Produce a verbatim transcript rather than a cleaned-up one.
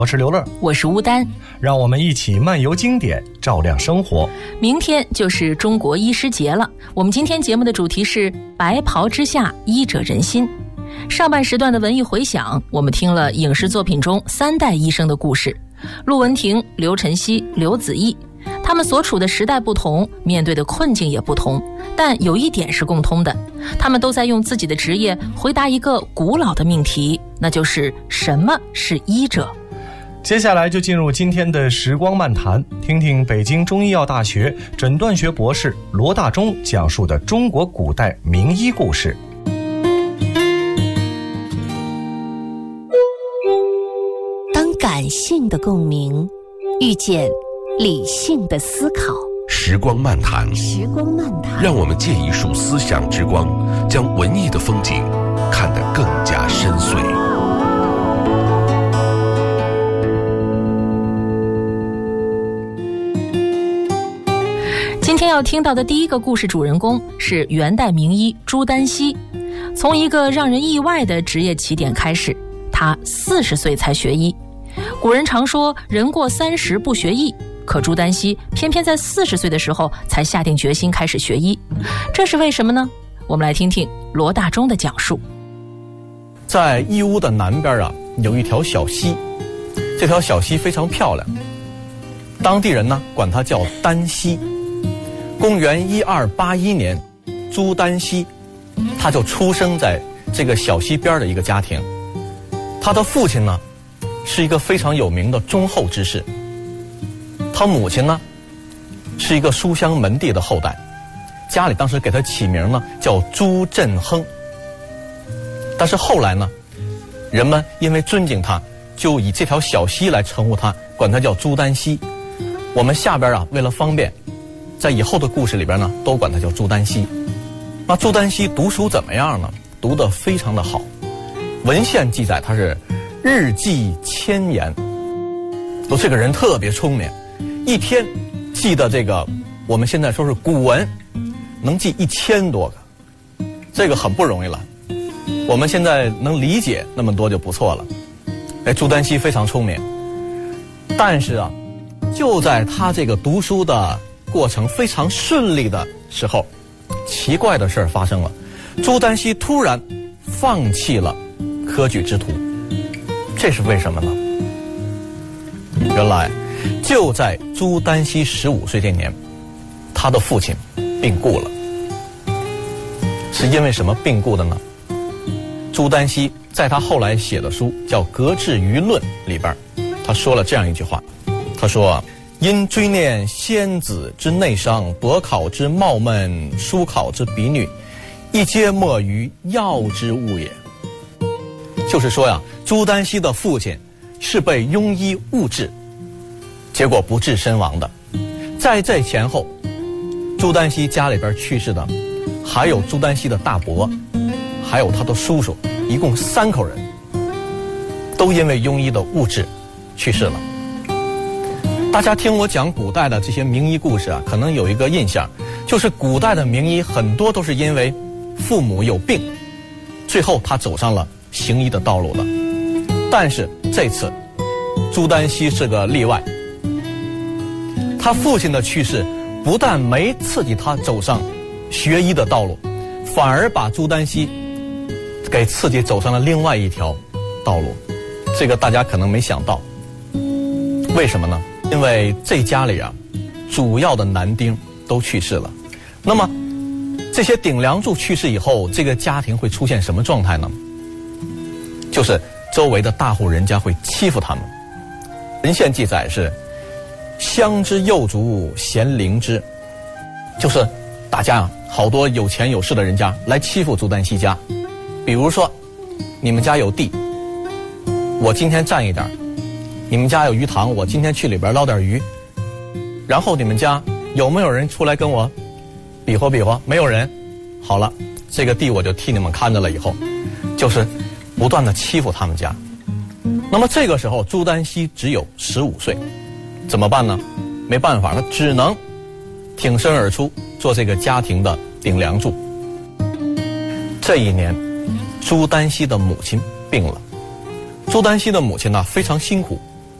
我是刘乐， 我是乌丹， 让我们一起漫游经典，照亮生活。 明天就是中国医师节了，我们今天节目的主题是白袍之下，医者仁心。上半时段的文艺回响，我们听了影视作品中三代医生的故事，陆文婷、刘晨曦、刘子毅。他们所处的时代不同，面对的困境也不同，但有一点是共通的，他们都在用自己的职业回答一个古老的命题，那就是什么是医者。 接下来就进入今天的时光漫谈，听听北京中医药大学诊断学博士罗大忠讲述的中国古代名医故事。 当感性的共鸣遇见理性的思考， 时光漫谈， 时光漫谈， 让我们借一束思想之光，将文艺的风景看得更加深邃。 今天要听到的第一个故事主人公是元代名医朱丹溪。从一个让人意外的职业起点开始，他四十岁才学医。古人常说人过三十不学医，可朱丹溪偏偏在四十岁的时候才下定决心开始学医，这是为什么呢？我们来听听罗大忠的讲述。 在义乌的南边啊，有一条小溪，这条小溪非常漂亮，当地人呢管它叫丹溪。公元一二八一年，朱丹溪他就出生在这个小溪边的一个家庭。他的父亲呢是一个非常有名的忠厚之士，他母亲呢是一个书香门第的后代，家里当时给他起名呢叫朱振亨。但是后来呢，人们因为尊敬他，就以这条小溪来称呼他，管他叫朱丹溪。我们下边啊为了方便，在以后的故事里边呢都管他叫朱丹溪。那朱丹溪读书怎么样呢？读得非常的好，文献记载他是日记千言，说这个人特别聪明，一天记的这个我们现在说是古文能记一千多个，这个很不容易了。我们现在能理解那么多就不错了。哎，朱丹溪非常聪明，但是啊，就在他这个读书的过程非常顺利的时候，奇怪的事儿发生了。朱丹溪突然放弃了科举之途，这是为什么呢？原来就在朱丹溪十五岁这年，他的父亲病故了。是因为什么病故的呢？朱丹溪在他后来写的书叫《格致舆论》里边，他说了这样一句话，他说因追念先子之内伤，博考之冒闷，书考之鄙女，一皆莫于药之误也。就是说呀，朱丹溪的父亲是被庸医误治，结果不治身亡的。在这前后，朱丹溪家里边去世的还有朱丹溪的大伯，还有他的叔叔，一共三口人，都因为庸医的误治去世了。大家听我讲古代的这些名医故事啊，可能有一个印象，就是古代的名医很多都是因为父母有病，最后他走上了行医的道路的。但是这次朱丹溪是个例外，他父亲的去世不但没刺激他走上学医的道路，反而把朱丹溪给刺激走上了另外一条道路。这个大家可能没想到，为什么呢？因为这家里啊，主要的男丁都去世了。那么这些顶梁柱去世以后，这个家庭会出现什么状态呢？就是周围的大户人家会欺负他们。文献记载是乡之幼族贤凌之，就是大家啊，好多有钱有势的人家来欺负朱丹溪家。比如说你们家有地，我今天占一点；你们家有鱼塘，我今天去里边捞点鱼。然后你们家有没有人出来跟我比划比划？没有人，好了，这个地我就替你们看着了。以后就是不断的欺负他们家。那么这个时候朱丹溪只有十五岁，怎么办呢？没办法，他只能挺身而出，做这个家庭的顶梁柱。这一年朱丹溪的母亲病了。朱丹溪的母亲呢非常辛苦，